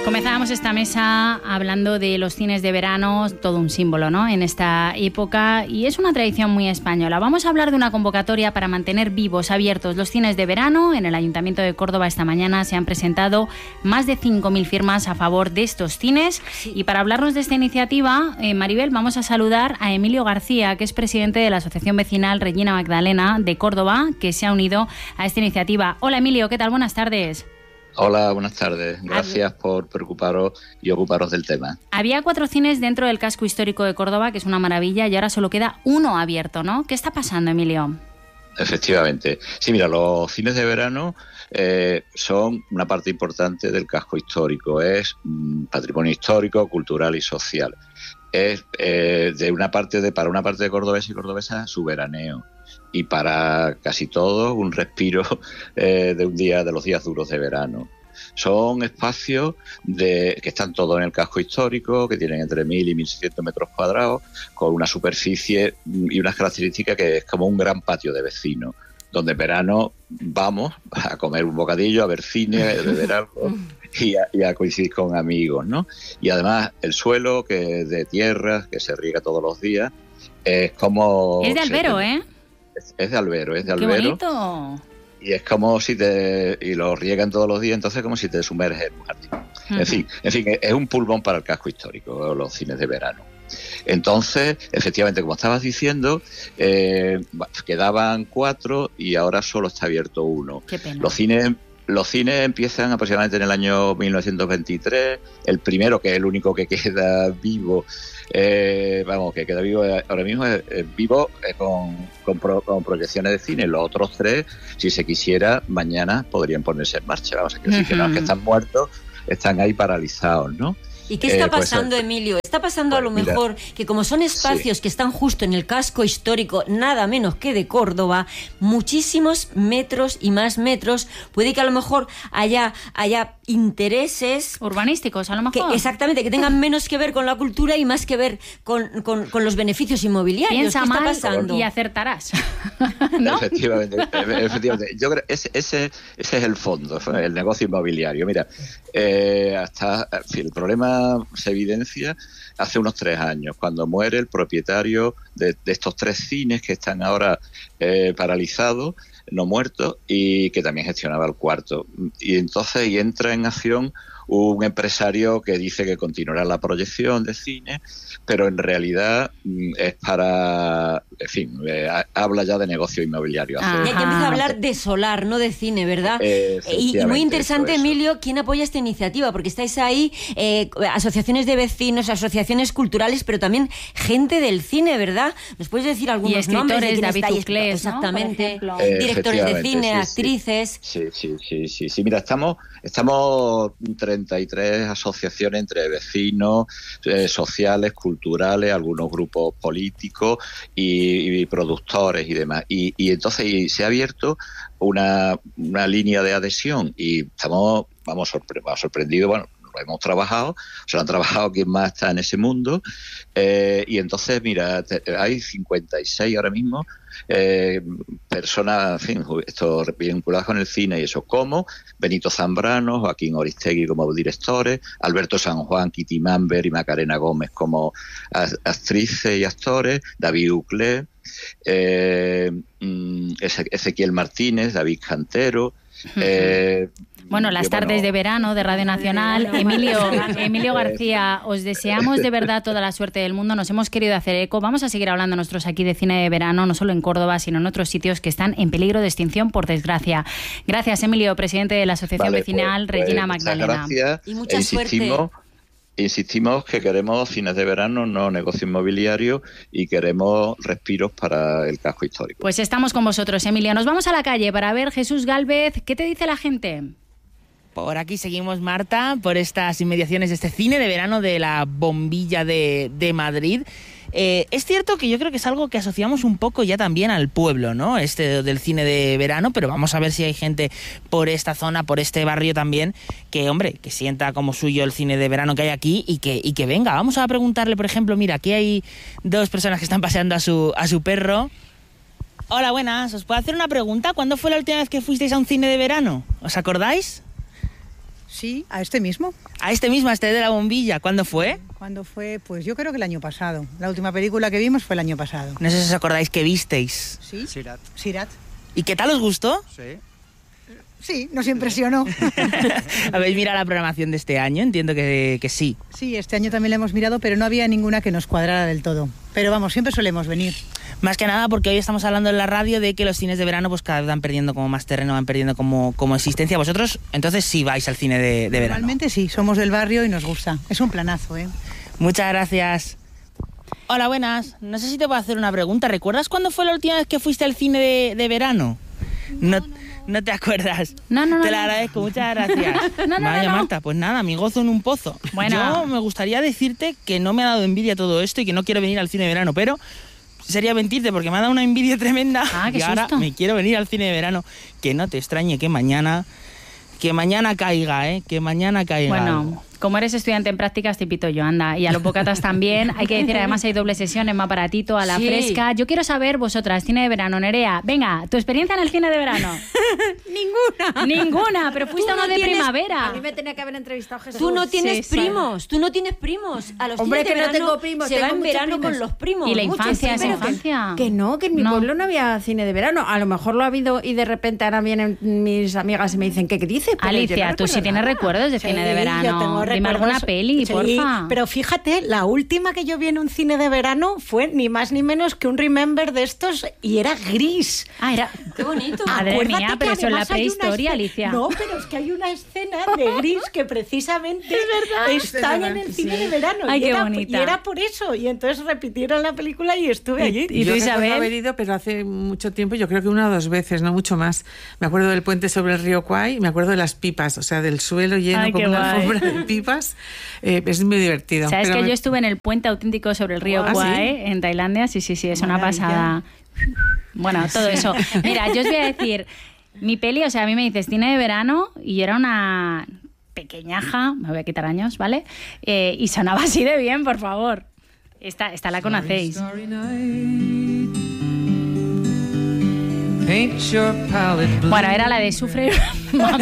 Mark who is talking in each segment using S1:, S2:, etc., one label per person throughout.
S1: Comenzábamos esta mesa hablando de los cines de verano, todo un símbolo, ¿no?, en esta época, y es una tradición muy española. Vamos a hablar de una convocatoria para mantener vivos, abiertos los cines de verano. En el Ayuntamiento de Córdoba esta mañana se han presentado más de 5.000 firmas a favor de estos cines. Sí. Y para hablarnos de esta iniciativa, Maribel, vamos a saludar a Emilio García, que es presidente de la Asociación Vecinal Regina Magdalena de Córdoba, que se ha unido a esta iniciativa. Hola Emilio, ¿qué tal? Buenas tardes.
S2: Hola, buenas tardes. Gracias por preocuparos y ocuparos del tema.
S1: Había 4 cines dentro del casco histórico de Córdoba, que es una maravilla, y ahora solo queda uno abierto, ¿no? ¿Qué está pasando, Emilio?
S2: Efectivamente. Sí, mira, los cines de verano son una parte importante del casco histórico. Es patrimonio histórico, cultural y social. Es para una parte de cordobeses y cordobesas su veraneo. Y para casi todos un respiro de los días duros de verano. Son espacios que están todos en el casco histórico, que tienen entre 1.000 y 1.600 metros cuadrados, con una superficie y unas características que es como un gran patio de vecinos, donde en verano vamos a comer un bocadillo, a ver cine, a beber algo y a coincidir con amigos, ¿no? Y además el suelo, que es de tierra, que se riega todos los días, es como...
S1: Es de albero, ¿eh?
S2: Es de albero.
S1: ¡Qué bonito!
S2: Y es como y lo riegan todos los días, entonces es como si te sumerges en un jardín. Uh-huh. En fin, es un pulmón para el casco histórico, los cines de verano. Entonces, efectivamente, como estabas diciendo, quedaban 4 y ahora solo está abierto uno.
S1: Qué pena.
S2: Los cines empiezan aproximadamente en el año 1923. El primero, que es el único que queda vivo, que queda vivo ahora mismo, vivo con proyecciones de cine. Los otros 3, si se quisiera, mañana podrían ponerse en marcha. Vamos a decir que los que están muertos están ahí paralizados, ¿no?
S3: ¿Y qué está pasando, Emilio? Está pasando a lo mejor que como son espacios que están justo en el casco histórico, nada menos que de Córdoba, muchísimos metros y más metros, puede que a lo mejor haya intereses
S1: urbanísticos, a lo mejor.
S3: Exactamente, que tengan menos que ver con la cultura y más que ver con los beneficios inmobiliarios.
S1: Piensa
S3: ¿Qué está
S1: mal
S3: pasando?
S1: Y acertarás. ¿No?
S2: Efectivamente. Yo creo ese es el fondo, el negocio inmobiliario. Mira, el problema se evidencia hace unos 3 años, cuando muere el propietario de estos 3 cines que están ahora paralizados, no muertos, y que también gestionaba el cuarto. Y entonces entra en acción un empresario que dice que continuará la proyección de cine, pero en realidad es para... En fin, habla ya de negocio inmobiliario.
S3: Y hay que empezar a hablar de solar, no de cine, ¿verdad? Y muy interesante, eso. Emilio, ¿quién apoya esta iniciativa? Porque estáis ahí, asociaciones de vecinos, asociaciones culturales, pero también gente del cine, ¿verdad? ¿Nos puedes decir algunos nombres de quién
S1: David
S3: estáis?
S1: Uclés,
S3: exactamente, ¿no? Directores de cine, actrices...
S2: Sí. Mira, estamos 33 asociaciones entre vecinos, sociales, culturales, algunos grupos políticos y productores y demás. Y entonces se ha abierto una línea de adhesión y estamos, sorprendidos, bueno, lo hemos trabajado, se lo han trabajado quien más está en ese mundo, y entonces, mira, hay 56 ahora mismo personas, en fin, vinculadas con el cine y eso, como Benito Zambrano, Joaquín Oristegui como directores, Alberto San Juan, Kitty Mamber y Macarena Gómez como actrices y actores, David Uclés, Ezequiel Martínez, David Cantero,
S1: bueno, las tardes de verano de Radio Nacional. Emilio García, os deseamos de verdad toda la suerte del mundo. Nos hemos querido hacer eco. Vamos a seguir hablando nosotros aquí de cine de verano, no solo en Córdoba, sino en otros sitios que están en peligro de extinción, por desgracia. Gracias, Emilio, presidente de la Asociación Vecinal Regina Magdalena.
S2: Gracias.
S3: Y mucha suerte.
S2: Insistimos que queremos cines de verano, no negocio inmobiliario, y queremos respiros para el casco histórico.
S1: Pues estamos con vosotros, Emilio. Nos vamos a la calle para ver, Jesús Gálvez, ¿qué te dice la gente?
S4: Por aquí seguimos, Marta, por estas inmediaciones de este cine de verano de la Bombilla de Madrid. Es cierto que yo creo que es algo que asociamos un poco ya también al pueblo, ¿no? Del cine de verano, pero vamos a ver si hay gente por esta zona, por este barrio también, que, hombre, que sienta como suyo el cine de verano que hay aquí y que venga. Vamos a preguntarle, por ejemplo, mira, aquí hay 2 personas que están paseando a su perro. Hola, buenas. ¿Os puedo hacer una pregunta? ¿Cuándo fue la última vez que fuisteis a un cine de verano? ¿Os acordáis?
S5: Sí, a este mismo.
S4: A este de la bombilla. ¿Cuándo fue?
S5: ¿Cuándo fue? Pues yo creo que el año pasado. La última película que vimos fue el año pasado.
S4: No sé si os acordáis que visteis.
S5: Sí. Sirat.
S4: ¿Y qué tal os gustó?
S5: Sí, nos impresionó.
S4: ¿Habéis mirado la programación de este año? Entiendo que sí.
S5: Sí, este año también la hemos mirado, pero no había ninguna que nos cuadrara del todo. Pero vamos, siempre solemos venir.
S4: Más que nada porque hoy estamos hablando en la radio de que los cines de verano pues cada vez van perdiendo como más terreno, van perdiendo como existencia. Vosotros entonces sí vais al cine de verano.
S5: Normalmente sí, somos del barrio y nos gusta. Es un planazo, ¿eh?
S4: Muchas gracias. Hola, buenas. No sé si te puedo hacer una pregunta. ¿Recuerdas cuándo fue la última vez que fuiste al cine de verano? No te acuerdas.
S1: No.
S4: Te lo agradezco, muchas gracias. Vaya, Marta, pues nada, mi gozo en un pozo.
S1: Bueno.
S4: Yo me gustaría decirte que no me ha dado envidia todo esto y que no quiero venir al cine de verano, pero sería mentirte porque me ha dado una envidia tremenda y ahora me quiero venir al cine de verano. Que no te extrañe que mañana caiga, que mañana caiga.
S1: Bueno,
S4: algo.
S1: como eres estudiante en prácticas, te pito yo, anda. Y a los bocatas también. Hay que decir, además hay doble sesión, es más baratito, a la fresca. Yo quiero saber, vosotras, cine de verano, Nerea. Venga, tu experiencia en el cine de verano. Ninguna, pero fuiste a uno de primavera.
S6: A mí me tenía que haber entrevistado Jesús.
S3: Tú no tienes primos. A los
S6: Hombre,
S3: cines de
S6: que no
S3: verano
S6: tengo primos.
S3: se va en
S6: muchos
S3: verano
S6: primos.
S3: con los primos.
S1: Y la infancia,
S3: Muchos,
S1: esa
S3: pero
S1: infancia.
S6: Que en mi pueblo no había cine de verano. A lo mejor lo ha habido y de repente ahora vienen mis amigas y me dicen, ¿qué dices? Pero
S1: Alicia,
S6: no
S1: tú sí tienes recuerdos de cine de verano.
S6: Yo tengo
S1: Dime
S6: recuerdos.
S1: alguna peli, porfa.
S6: Pero fíjate, la última que yo vi en un cine de verano fue ni más ni menos que un Remember de estos y era Gris.
S1: Era...
S3: Qué bonito.
S1: Madre
S6: Acuérdate
S1: mía,
S6: que
S1: pero eso es la
S6: además hay una
S1: prehistoria,
S6: escena-
S1: Alicia.
S6: No, pero es que hay una escena de Gris que precisamente están en el cine de verano.
S1: Ay, qué
S6: y
S1: bonita.
S6: era por eso. Y entonces repitieron la película y estuve allí.
S1: ¿Y tú,
S7: Yo recuerdo
S1: Isabel?
S7: haber ido, pero hace mucho tiempo, yo creo que 1 o 2 veces, no mucho más. Me acuerdo del puente sobre el río Kwai, me acuerdo de las pipas, o sea, del suelo lleno
S1: Ay,
S7: como
S1: qué
S7: una
S1: guay.
S7: alfombra de pipas. Es muy divertido.
S1: ¿Sabes
S7: Pero
S1: que yo estuve en el puente auténtico sobre el río
S7: ¿Ah,
S1: Kwai,
S7: sí?
S1: en Tailandia? Sí, es una
S6: Maravilla.
S1: pasada. Bueno, todo eso. Mira, yo os voy a decir, mi peli, o sea, a mí me dices cine de verano y yo era una pequeñaja, me voy a quitar años, ¿vale? Y sonaba así de bien, por favor. Esta la conocéis. Bueno, era la de Sufre Mamón.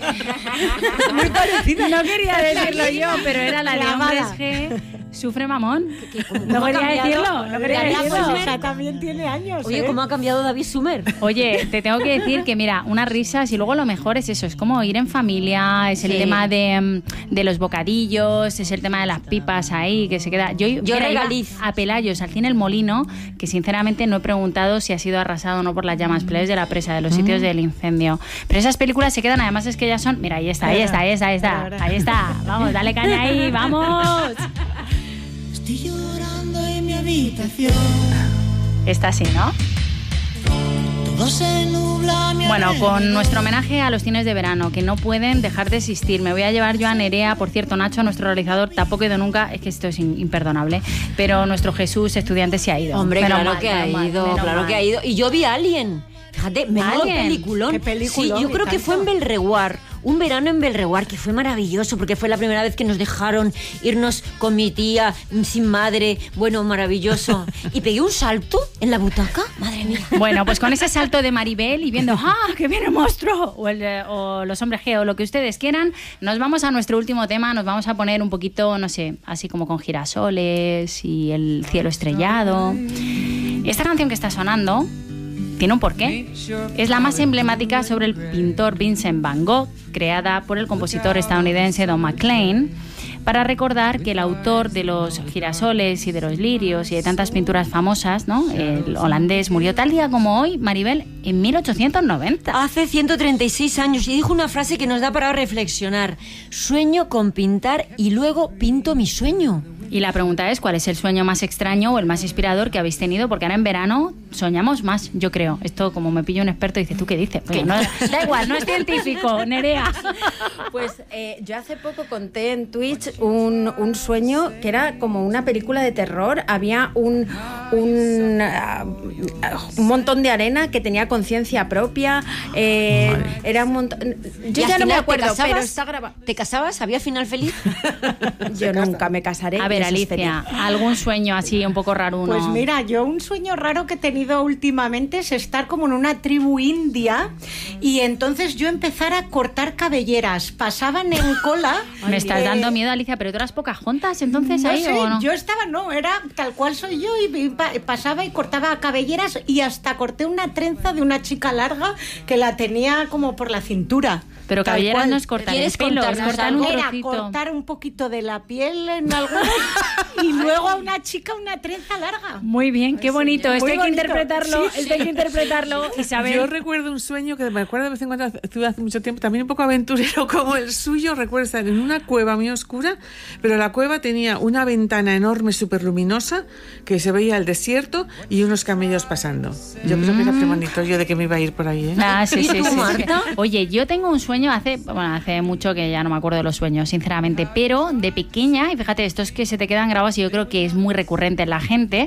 S1: Muy parecida. No quería decirlo yo, pero era la de Hombres G. Sufre Mamón. No quería decirlo. No quería decirlo.
S6: O sea, también tiene años.
S3: Oye, ¿cómo ha cambiado David Sumer?
S1: Oye, te tengo que decir que, mira, unas risas y luego lo mejor es eso, es como ir en familia, es el tema de los bocadillos, es el tema de las pipas ahí, que se queda... Yo mira, iba
S3: regaliz.
S1: a Pelayos, al cine El Molino, que sinceramente no he preguntado si ha sido arrasado o no por las llamas, Pelayos de la Presa, de los sitios del incendio. Pero esas películas se quedan, además es que ya son... Mira, ahí está. Vamos, dale caña ahí, vamos.
S8: Estoy llorando en mi habitación.
S1: Está así, ¿no?
S8: Todo se nubla a mi
S1: Bueno, con
S8: alrededor.
S1: nuestro homenaje a los cines de verano, que no pueden dejar de existir. Me voy a llevar yo a Nerea, por cierto, Nacho, nuestro realizador, tampoco ha ido nunca, es que esto es imperdonable, pero nuestro Jesús, estudiante, se ha ido.
S3: Hombre,
S1: Menos
S3: claro
S1: mal,
S3: que ha
S1: menos mal,
S3: ido,
S1: menos
S3: claro
S1: mal.
S3: que ha ido. Y yo vi Alien. Fíjate, menudo
S1: Alien.
S3: peliculón.
S6: Qué peliculón,
S3: Sí, yo
S6: y
S3: creo que
S6: tanto.
S3: fue en Belreguard, un verano en Belreguard, que fue maravilloso, porque fue la primera vez que nos dejaron irnos con mi tía, sin madre, bueno, maravilloso. Y pegué un salto en la butaca, madre mía.
S1: Bueno, pues con ese salto de Maribel y viendo que viene el monstruo! O los hombres G, o lo que ustedes quieran, nos vamos a nuestro último tema, nos vamos a poner un poquito, no sé, así como con girasoles y el cielo estrellado. Esta canción que está sonando tiene un porqué. Es la más emblemática sobre el pintor Vincent Van Gogh, creada por el compositor estadounidense Don McLean, para recordar que el autor de los girasoles y de los lirios y de tantas pinturas famosas, ¿no?, el holandés, murió tal día como hoy, Maribel, en 1890.
S3: Hace 136 años y dijo una frase que nos da para reflexionar. Sueño con pintar y luego pinto mi sueño.
S1: Y la pregunta es, ¿cuál es el sueño más extraño o el más inspirador que habéis tenido? Porque ahora en verano soñamos más, yo creo. Esto, como me pillo un experto, dice, ¿tú qué dices? Pues no, da igual, no es científico, Nerea.
S6: Pues yo hace poco conté en Twitch un sueño que era como una película de terror. Había un montón de arena que tenía conciencia propia. Era un montón...
S3: Y
S6: Yo
S3: al
S6: ya no me
S3: final,
S6: acuerdo,
S3: ¿te casabas?
S6: pero está grabado.
S3: ¿Te casabas? ¿Había final feliz?
S6: Yo nunca me casaré.
S1: A ver, ver, Alicia, ¿algún sueño así un poco raro?
S9: Pues mira, yo un sueño raro que he tenido últimamente es estar como en una tribu india y entonces yo empezar a cortar cabelleras. Pasaban en cola.
S1: Me estás dando miedo, Alicia, pero tú eras Pocahontas entonces
S9: no
S1: ahí,
S9: sé,
S1: ¿o no?
S9: Yo estaba, no, era tal cual soy yo y pasaba y cortaba cabelleras y hasta corté una trenza de una chica larga que la tenía como por la cintura.
S1: Pero cabelleras no es cortar el pelo, es cortar un
S9: Era
S1: trocito.
S9: cortar un poquito de la piel en algunos y luego a una chica una trenza larga.
S1: Muy bien, qué bonito. Esto hay que interpretarlo,
S9: Sí,
S1: esto hay que interpretarlo. Isabel.
S7: Yo recuerdo un sueño que me acuerdo de vez en cuando, estuve hace mucho tiempo, también un poco aventurero como el suyo. Recuerdo estar en una cueva muy oscura, pero la cueva tenía una ventana enorme, súper luminosa, que se veía el desierto y unos camellos pasando. Yo creo que era premonitorio de que me iba a ir por ahí, ¿eh?
S1: Ah, sí,
S3: ¿Y
S1: sí,
S3: tú,
S1: sí.
S3: Marta?
S1: Oye, yo tengo un sueño hace mucho que ya no me acuerdo de los sueños, sinceramente, pero de pequeña, y fíjate, estos que se te quedan grabados y yo creo que es muy recurrente en la gente,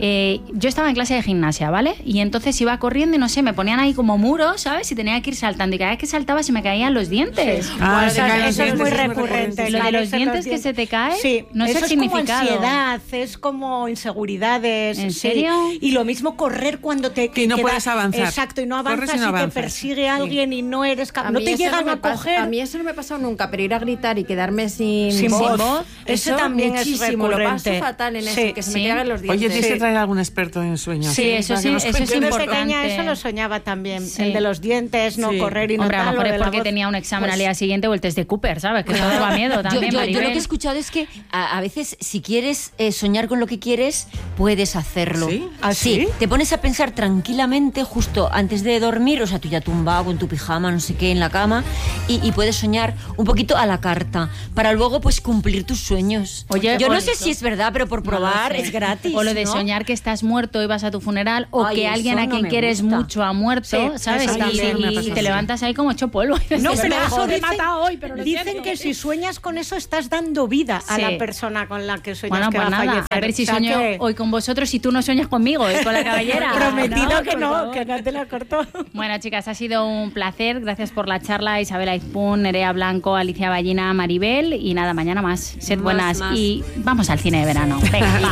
S1: yo estaba en clase de gimnasia, ¿vale? Y entonces iba corriendo y no sé, me ponían ahí como muros, ¿sabes? Y tenía que ir saltando y cada vez que saltaba se me caían los dientes.
S7: Ah,
S9: Eso es muy recurrente.
S1: Lo de los
S9: Caerse
S1: dientes que se te cae,
S9: sí,
S1: no sé
S9: eso
S1: el
S9: es
S1: significado.
S9: como ansiedad, es como inseguridades.
S1: ¿En
S9: sí.
S1: serio?
S9: Y lo mismo correr cuando te
S7: Que no puedes avanzar.
S9: Exacto, y no
S7: Corres
S9: avanzas
S7: y no
S9: y
S7: avanzas.
S9: te persigue alguien y no eres capaz. No te
S6: eso
S9: llegan
S6: me
S9: a
S6: pasa-
S9: coger.
S6: A mí eso no me ha pasado nunca, pero ir a gritar y quedarme sin
S9: voz.
S6: eso
S9: Eso también es
S6: muchísimo. Lo paso
S9: recurrente.
S6: fatal en
S9: Sí,
S6: eso, que se
S1: sí.
S6: me quedan los dientes.
S7: Oye, tienes que traer a algún experto en sueños.
S1: Sí, eso
S7: Para
S1: sí,
S7: que nos
S1: eso
S7: cuente.
S1: es
S9: Yo de
S1: importante.
S9: pequeña eso lo soñaba también.
S1: Sí.
S9: El de los dientes, no
S7: Sí.
S9: correr y no
S1: Hombre, a lo
S9: tal,
S1: mejor
S9: lo
S1: es
S9: de la
S1: porque
S9: voz.
S1: tenía un examen
S9: Pues
S1: al día siguiente o el test de Cooper, ¿sabes? Que eso daba miedo también,
S3: yo lo
S1: Maribel.
S3: que he escuchado es que a veces si quieres soñar con lo que quieres, puedes hacerlo.
S7: ¿Sí?
S9: ¿Ah, sí?
S3: Te pones a pensar tranquilamente justo antes de dormir, o sea, tú ya tumbado con tu pijama, no sé qué, en la cama, y puedes soñar un poquito a la carta, para luego pues cumplir tus sueños.
S1: Oye,
S3: yo no
S1: o-
S3: sé si es verdad, pero por probar
S1: No lo sé.
S3: es gratis.
S1: O lo de
S3: ¿no?
S1: soñar que estás muerto y vas a tu funeral, o
S3: Ay,
S1: que alguien
S3: eso
S1: a
S3: no
S1: quien
S3: me
S1: quieres
S3: gusta.
S1: mucho ha muerto,
S9: Sí,
S1: ¿sabes?
S9: eso también me ha
S1: Y
S7: pasado.
S1: te levantas ahí como hecho polvo. Y dices,
S9: No,
S1: "Es
S9: pero
S1: mejor,
S9: eso
S1: me he
S9: dicen,
S1: matado hoy, pero lo
S9: dicen
S1: siento".
S9: que si sueñas con eso estás dando vida a
S1: Sí.
S9: la persona con la que sueñas
S1: Bueno,
S9: que
S1: pues
S9: va a
S1: nada,
S9: fallecer.
S1: a ver si
S9: O sea
S1: sueño
S9: que-
S1: hoy con vosotros y tú no sueñas conmigo, con la cabellera.
S9: Prometido que
S1: por
S9: no,
S1: favor.
S9: que no te la cortó.
S1: Bueno, chicas, ha sido un placer. Gracias por la charla, Isabel Aizpún, Nerea Blanco, Alicia Ballina, Maribel. Y nada, mañana más. Sed buenas.
S3: más.
S1: Y vamos al cine de verano. Venga, va.